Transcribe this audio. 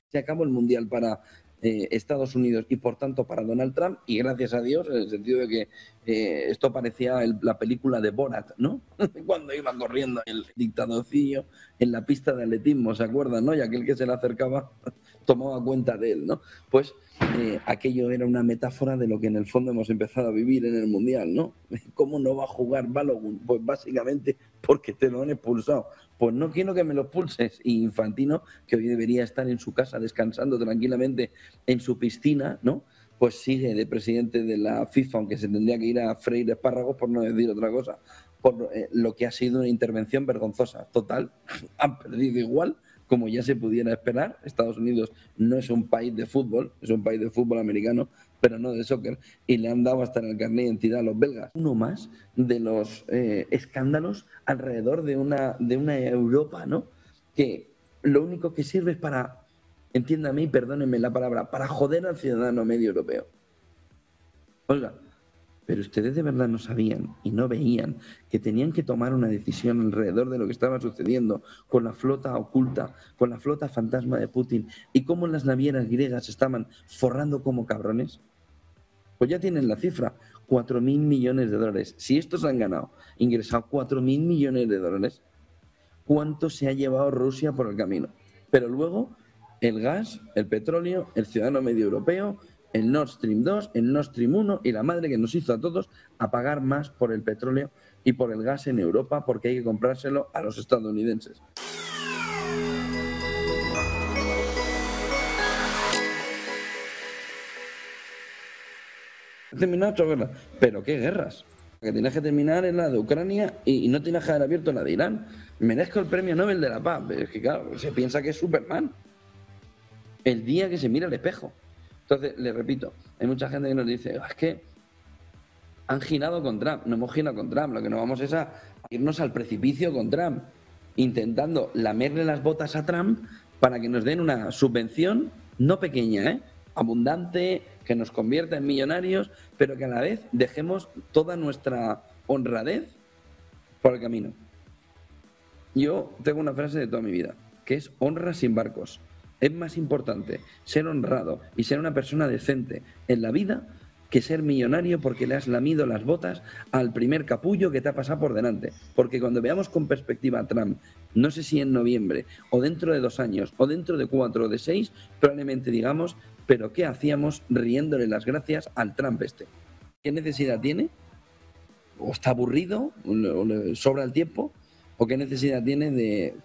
Se acabó el Mundial para Estados Unidos y por tanto para Donald Trump, y gracias a Dios, en el sentido de que esto parecía la película de Borat, ¿no? Cuando iba corriendo el dictadorcillo en la pista de atletismo, ¿se acuerdan, no? Y aquel que se le acercaba tomaba cuenta de él, ¿no? Pues aquello era una metáfora de lo que en el fondo hemos empezado a vivir en el Mundial, ¿no? ¿Cómo no va a jugar Balogun? Pues básicamente porque te lo han expulsado. Pues no quiero que me lo expulses. Y Infantino, que hoy debería estar en su casa descansando tranquilamente en su piscina, ¿no? Pues sigue de presidente de la FIFA, aunque se tendría que ir a freír espárragos, por no decir otra cosa, por lo que ha sido una intervención vergonzosa. Total, han perdido igual, como ya se pudiera esperar. Estados Unidos no es un país de fútbol, es un país de fútbol americano, pero no de soccer, y le han dado hasta en el carnet de identidad a los belgas. Uno más de los escándalos alrededor de una Europa, ¿no? Que lo único que sirve es para, entiéndame y perdónenme la palabra, para joder al ciudadano medio europeo. Oiga, pero ustedes de verdad no sabían y no veían que tenían que tomar una decisión alrededor de lo que estaba sucediendo con la flota oculta, con la flota fantasma de Putin, y cómo las navieras griegas estaban forrando como cabrones. Pues ya tienen la cifra, 4.000 millones de dólares. Si estos han ganado, ingresado 4.000 millones de dólares, ¿cuánto se ha llevado Rusia por el camino? Pero luego el gas, el petróleo, el ciudadano medio europeo, el Nord Stream 2, el Nord Stream 1 y la madre que nos hizo a todos a pagar más por el petróleo y por el gas en Europa porque hay que comprárselo a los estadounidenses. Terminar 8 guerras. ¿Pero qué guerras? Que tienes que terminar en la de Ucrania y no tienes que haber abierto la de Irán. Merezco el premio Nobel de la Paz. Es que claro, se piensa que es Superman. El día que se mira al espejo. Entonces, le repito, hay mucha gente que nos dice, es que han girado con Trump. No hemos girado con Trump. Lo que nos vamos es a irnos al precipicio con Trump, intentando lamerle las botas a Trump para que nos den una subvención, no pequeña, abundante, que nos convierta en millonarios, pero que a la vez dejemos toda nuestra honradez por el camino. Yo tengo una frase de toda mi vida, que es honra sin barcos. Es más importante ser honrado y ser una persona decente en la vida que ser millonario porque le has lamido las botas al primer capullo que te ha pasado por delante. Porque cuando veamos con perspectiva a Trump, no sé si en noviembre, o dentro de 2 años, o dentro de 4 o de 6, probablemente digamos, pero ¿qué hacíamos riéndole las gracias al Trump este? ¿Qué necesidad tiene? ¿O está aburrido? ¿O le sobra el tiempo? ¿O qué necesidad tiene de